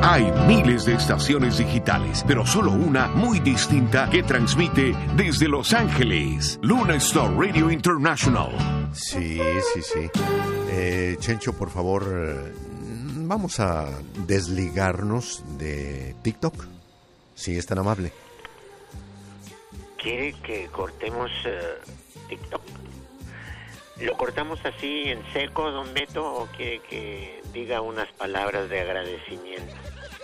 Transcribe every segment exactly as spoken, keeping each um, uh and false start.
Hay miles de estaciones digitales, pero solo una muy distinta que transmite desde Los Ángeles. Luna Star Radio International. Sí, sí, sí. Eh, Chencho, por favor, eh, vamos a desligarnos de TikTok. Si es tan amable. ¿Quiere que cortemos uh, TikTok? ¿Lo cortamos así en seco, don Beto, o quiere que diga unas palabras de agradecimiento?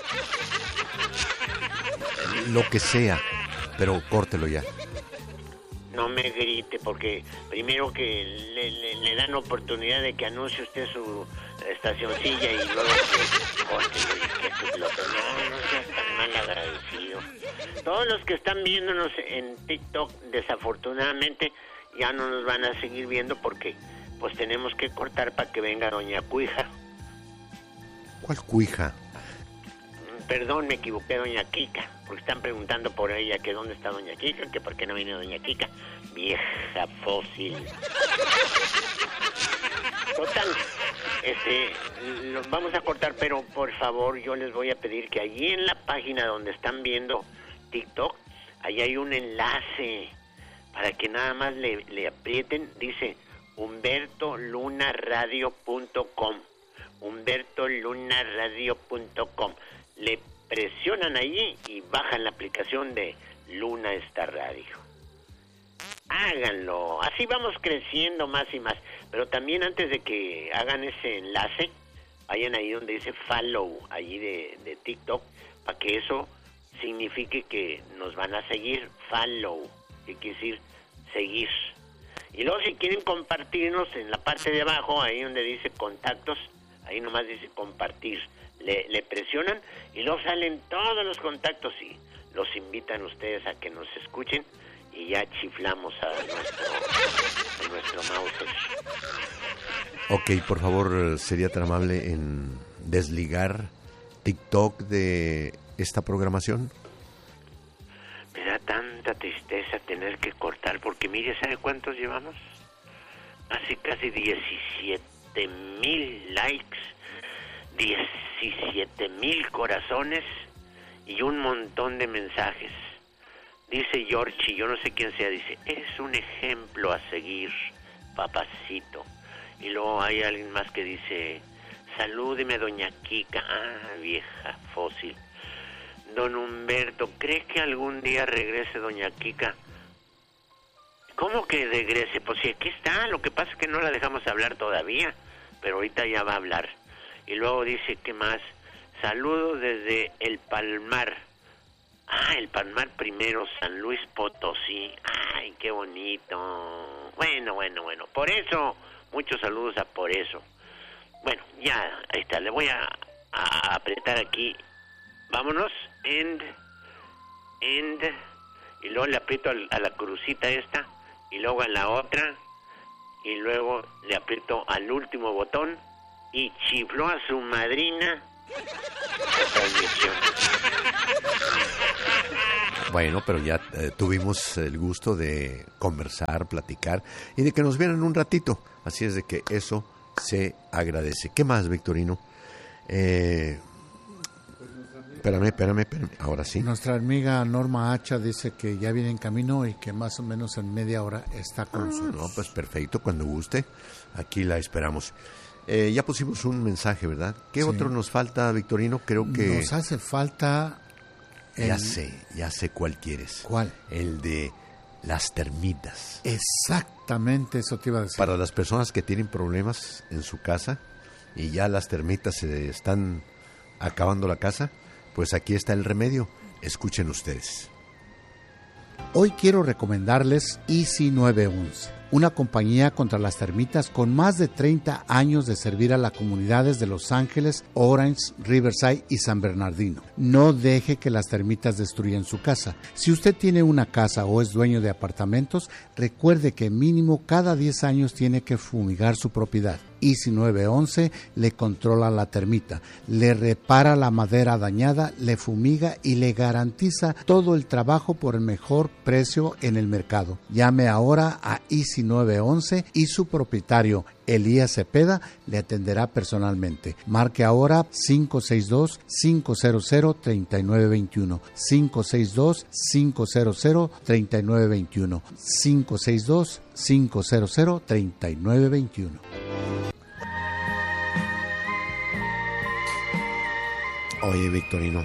Lo que sea, pero córtelo ya. No me grite, porque primero que le, le, le dan oportunidad de que anuncie usted su estacioncilla y luego que córtelo y que explote. No, no seas tan mal agradecido. Todos los que están viéndonos en TikTok, desafortunadamente, ya no nos van a seguir viendo porque pues tenemos que cortar para que venga doña Cuija. ¿Cuál Cuija? Perdón, me equivoqué, doña Kika, porque están preguntando por ella que dónde está doña Kika, que por qué no viene doña Kika. Vieja fósil. Total, este, lo vamos a cortar, pero por favor yo les voy a pedir que allí en la página donde están viendo TikTok, ahí hay un enlace para que nada más le, le aprieten, dice humberto luna radio punto com, humberto luna radio punto com. Le presionan allí y bajan la aplicación de Luna Star Radio. Háganlo, así vamos creciendo más y más. Pero también antes de que hagan ese enlace, vayan ahí donde dice follow, allí de, de TikTok, para que eso signifique que nos van a seguir. Follow, que quiere decir seguir. Y luego si quieren compartirnos, en la parte de abajo, ahí donde dice contactos, ahí nomás dice compartir. Le, le presionan y luego salen todos los contactos y los invitan ustedes a que nos escuchen y ya chiflamos a nuestro, a nuestro Mauser. Ok, por favor, sería tan amable en desligar TikTok de esta programación. Me da tanta tristeza tener que cortar porque mire, ¿sabe cuántos llevamos? Hace casi diecisiete mil likes, diecisiete mil corazones y un montón de mensajes. Dice Georgie, yo no sé quién sea, dice, eres un ejemplo a seguir, papacito. Y luego hay alguien más que dice, salúdeme doña Kika. Ah, vieja fósil. Don Humberto, ¿cree que algún día regrese doña Kika? ¿Cómo que regrese? Pues si aquí está, lo que pasa es que no la dejamos hablar todavía, pero ahorita ya va a hablar. Y luego dice, ¿qué más? Saludos desde El Palmar. Ah, El Palmar primero, San Luis Potosí. Ay, qué bonito. Bueno, bueno, bueno. Por eso, muchos saludos a Por eso. Bueno, ya, ahí está. Le voy a, a apretar aquí. Vámonos. End. End. Y luego le aprieto a la crucita esta. Y luego a la otra. Y luego le aprieto al último botón. Y chifló a su madrina la transmisión. Bueno, pero ya eh, tuvimos el gusto de conversar, platicar y de que nos vieran un ratito. Así es de que eso se agradece. ¿Qué más, Victorino? Eh, espérame, espérame, espérame. Ahora sí. Nuestra amiga Norma Hacha dice que ya viene en camino y que más o menos en media hora está con ah, nosotros. No, pues perfecto, cuando guste. Aquí la esperamos. Eh, ya pusimos un mensaje, ¿verdad? ¿Qué sí. otro nos falta, Victorino? Creo que... Nos hace falta... El... Ya sé, ya sé cuál quieres. ¿Cuál? El de las termitas. Exactamente, eso te iba a decir. Para las personas que tienen problemas en su casa y ya las termitas se están acabando la casa, pues aquí está el remedio. Escuchen ustedes. Hoy quiero recomendarles Easy nueve once, una compañía contra las termitas con más de treinta años de servir a las comunidades de Los Ángeles, Orange, Riverside y San Bernardino. No deje que las termitas destruyan su casa. Si usted tiene una casa o es dueño de apartamentos, recuerde que mínimo cada diez años tiene que fumigar su propiedad. Easy nueve once le controla la termita, le repara la madera dañada, le fumiga y le garantiza todo el trabajo por el mejor precio en el mercado. Llame ahora a Easy nueve once y su propietario, Elías Cepeda, le atenderá personalmente. Marque ahora cinco seis dos, cinco cero cero, tres nueve dos uno, cinco seis dos, cinco cero cero, tres nueve dos uno, cinco seis dos, cinco cero cero, tres nueve dos uno. Oye, Victorino,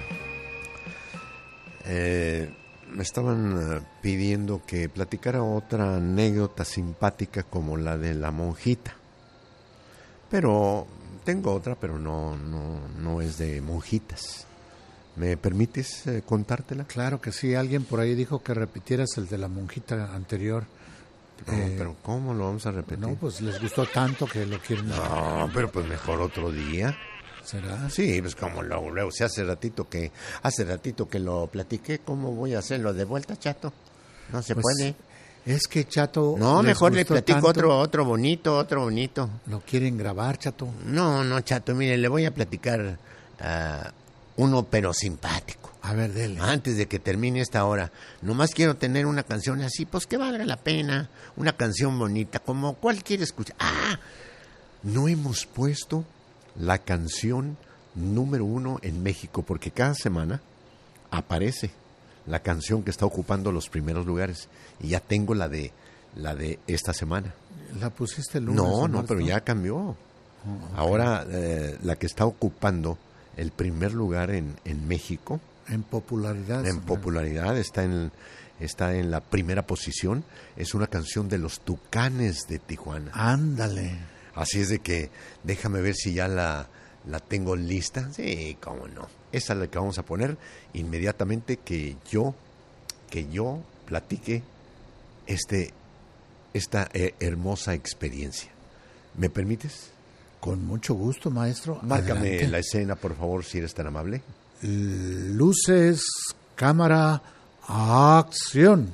eh, me estaban uh, pidiendo que platicara otra anécdota simpática como la de la monjita. Pero tengo otra, pero no, no, no es de monjitas. ¿Me permites eh, contártela? Claro que sí, alguien por ahí dijo que repitieras el de la monjita anterior. No, eh, pero ¿cómo lo vamos a repetir? No, pues les gustó tanto que lo quieren. No, pero pues mejor otro día. ¿Será? Sí, pues como luego, luego, si hace ratito que, hace ratito que lo platiqué, ¿cómo voy a hacerlo de vuelta, Chato? No se pues, puede. Es que, Chato... No, mejor le platico otro, otro bonito, otro bonito. ¿Lo quieren grabar, Chato? No, no, Chato, mire, le voy a platicar uh, uno pero simpático. A ver, dele. Antes de que termine esta hora, nomás quiero tener una canción así, pues que valga la pena, una canción bonita, como cuál quiere escuchar. Ah, no hemos puesto la canción número uno en México, porque cada semana aparece la canción que está ocupando los primeros lugares, y ya tengo la de la de esta semana. ¿La pusiste el lunes? No, no, pero ya cambió. Oh, okay. Ahora eh, la que está ocupando el primer lugar en, en México, en popularidad, en popularidad está en está en la primera posición, es una canción de los Tucanes de Tijuana. Ándale. Así es de que déjame ver si ya la, la tengo lista. Sí, cómo no. Esa es la que vamos a poner inmediatamente que yo, que yo platique este, esta eh, hermosa experiencia. ¿Me permites? Con mucho gusto, maestro. Márcame Adelante. La escena, por favor, si eres tan amable. Luces, cámara, acción.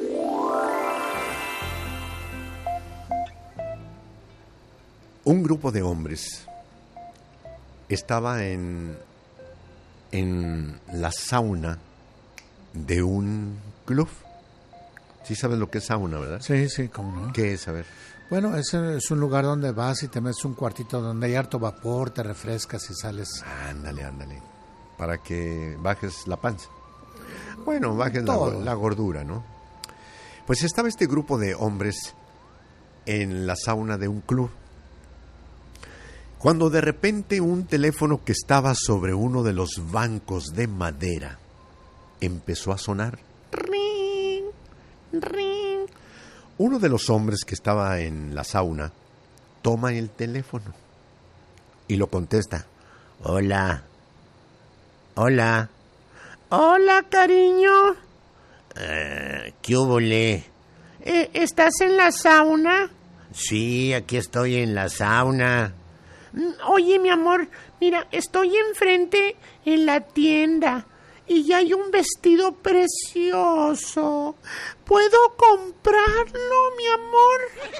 Un grupo de hombres estaba en, en la sauna de un club. Sí sabes lo que es sauna, ¿verdad? Sí, sí, cómo no. ¿Qué es? A ver. Bueno, es, es un lugar donde vas y te metes un cuartito donde hay harto vapor, te refrescas y sales. Ándale, ándale. Para que bajes la panza. Bueno, bajes la, la gordura, ¿no? Pues estaba este grupo de hombres en la sauna de un club, cuando de repente un teléfono que estaba sobre uno de los bancos de madera empezó a sonar. ¡Ring! ¡Ring! Uno de los hombres que estaba en la sauna toma el teléfono y lo contesta. Hola. Hola. Hola, cariño. Uh, ¿Qué hubole? ¿Eh, ¿Estás en la sauna? Sí, aquí estoy en la sauna. Oye, mi amor, mira, estoy enfrente en la tienda y ya hay un vestido precioso. ¿Puedo comprarlo, mi amor?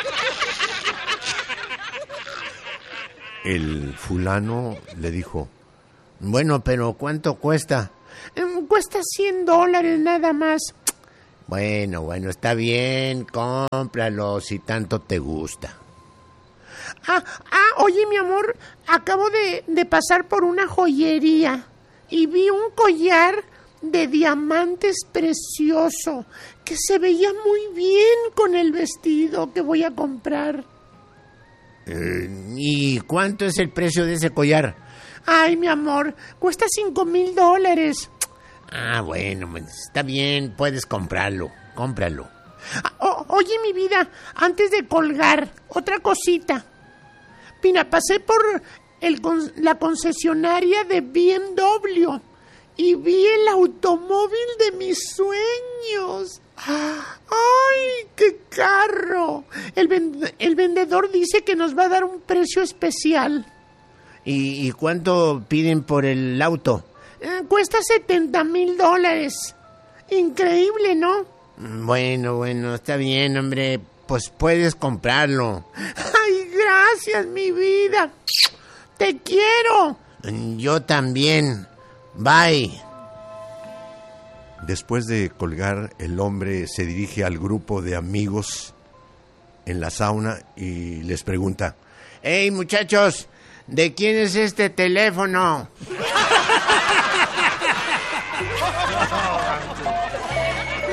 El fulano le dijo, bueno, pero ¿cuánto cuesta? Cuesta cien dólares nada más. Bueno, bueno, está bien, cómpralo si tanto te gusta. Ah, ah, oye, mi amor, acabo de, de pasar por una joyería y vi un collar de diamantes precioso que se veía muy bien con el vestido que voy a comprar. Eh, ¿Y cuánto es el precio de ese collar? Ay, mi amor, cuesta cinco mil dólares. Ah, bueno, está bien, puedes comprarlo, cómpralo. Ah, oh, oye, mi vida, antes de colgar, otra cosita. Mira, pasé por el, la concesionaria de B M W y vi el automóvil de mis sueños. ¡Ay, qué carro! El, vend- el vendedor dice que nos va a dar un precio especial. ¿Y, y cuánto piden por el auto? Eh, cuesta setenta mil dólares. Increíble, ¿no? Bueno, bueno, está bien, hombre. Pues puedes comprarlo. ¡Ay, gracias! Gracias, mi vida. Te quiero. Yo también. Bye. Después de colgar, el hombre se dirige al grupo de amigos en la sauna y les pregunta: Hey, muchachos, ¿de quién es este teléfono?